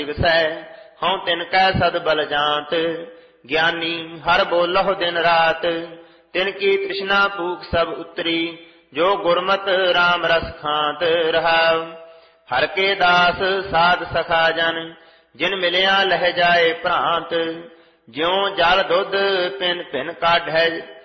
ਵਸੈ ਹਉ ਤਿਨ ਕੈ ਸਦ ਬਲ ਜਾਂਤ। ਗਿਆਨੀ ਹਰ ਬੋਲਹੁ ਦਿਨ ਰਾਤ। ਤਿਨ ਕੀ ਤ੍ਰਿਸ਼ਨਾ ਭੂਖ ਸਭ ਉਤਰੀ। ਜੋ ਗੁਰਮਤਿ ਰਾਮ ਰਸ ਖਾਂਤ ਰਹਾਉ। ਹਰ ਕੇ ਦਾਸ ਸਾਧ ਸਖਾ ਜਨ ਜਿਨ ਮਿਲਿਆ ਲਹਿ ਜਾਏ ਭ੍ਰਾਂਤ। ਜਿਉ ਜਲ ਦੁੱਧ ਭਿਨ ਭਿਨ ਕਾਢੈ